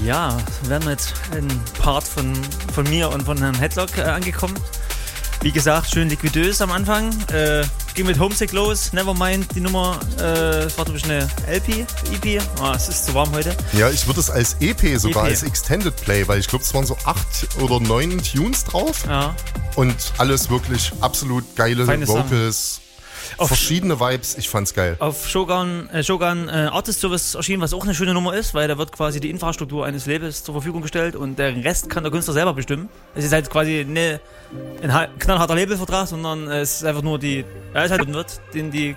Ja, werden wir jetzt ein Part von mir und von Herrn Headlock angekommen. Wie gesagt, schön liquidös am Anfang. Ging mit Homesick los, Nevermind, die Nummer, das war glaube ich eine LP, EP. Es ist zu warm heute. Ja, ich würde es als EP sogar, EP. als Extended Play, weil ich glaube, es waren so 8 oder 9 Tunes drauf. Ja. Und alles wirklich absolut geile Feine Vocals, Auf- verschiedene Vibes, ich fand's geil. Auf Shogun Artist Service erschienen, was auch eine schöne Nummer ist, weil da wird quasi die Infrastruktur eines Labels zur Verfügung gestellt und der Rest kann der Künstler selber bestimmen. Es ist halt quasi ein knallharter Labelvertrag, sondern es ist einfach nur es ist halt wird, den die